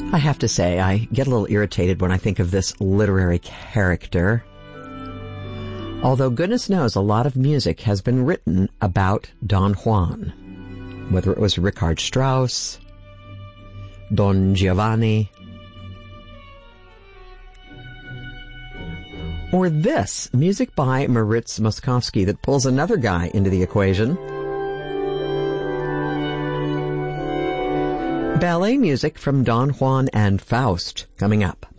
I have to say, I get a little irritated when I think of this literary character. Although goodness knows a lot of music has been written about Don Juan, whether it was Richard Strauss, Don Giovanni, or this, music by Moritz Moszkowski that pulls another guy into the equation. Ballet music from Don Juan and Faust coming up.